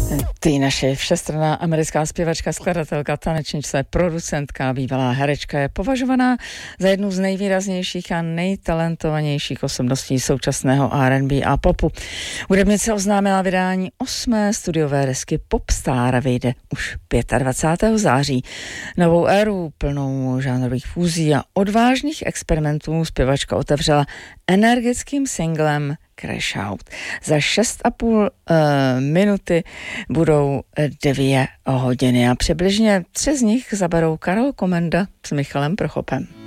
Tina Schiff, všestranná americká zpěvačka, skladatelka, tanečnice, producentka, bývalá herečka, je považovaná za jednu z nejvýraznějších a nejtalentovanějších osobností současného R&B a popu. Hudebnice oznámila vydání 8. studiové desky Popstar, vyjde už 25. září. Novou éru plnou žánrových fúzí a odvážných experimentů zpěvačka otevřela energickým singlem Crash Out. Za 6,5 minuty budou 2 hodiny a přibližně 3 z nich zaberou Karel Komenda s Michalem Prochopem.